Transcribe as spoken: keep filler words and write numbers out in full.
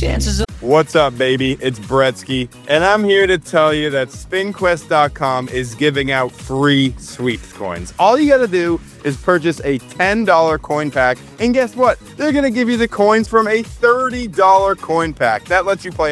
chances are... What's up, baby? It's Bretsky, and I'm here to tell you that spin quest dot com is giving out free sweeps coins. All you gotta do is purchase a ten dollar coin pack, and guess what? They're gonna give you the coins from a thirty dollar coin pack. That lets you play